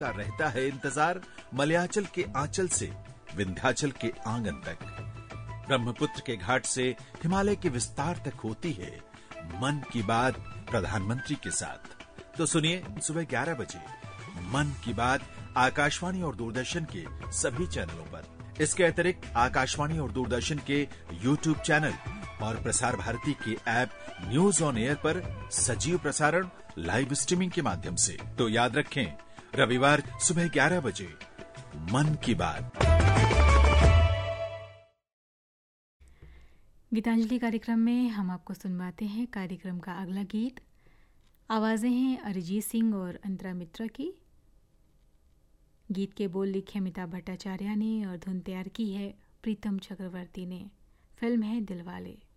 का रहता है इंतजार मलयाचल के आंचल से विंध्याचल के आंगन तक, ब्रह्मपुत्र के घाट से हिमालय के विस्तार तक होती है मन की बात प्रधानमंत्री के साथ। तो सुनिए सुबह 11 बजे मन की बात आकाशवाणी और दूरदर्शन के सभी चैनलों पर। इसके अतिरिक्त आकाशवाणी और दूरदर्शन के YouTube चैनल और प्रसार भारती के ऐप न्यूज ऑन एयर पर सजीव प्रसारण लाइव स्ट्रीमिंग के माध्यम से। तो याद रखें, रविवार सुबह 11 बजे मन की बात। गीतांजलि कार्यक्रम में हम आपको सुनवाते हैं कार्यक्रम का अगला गीत। आवाज़ें हैं अरिजीत सिंह और अंतरा मित्रा की। गीत के बोल लिखे अमिताभ भट्टाचार्य ने और धुन तैयार की है प्रीतम चक्रवर्ती ने। फिल्म है दिलवाले।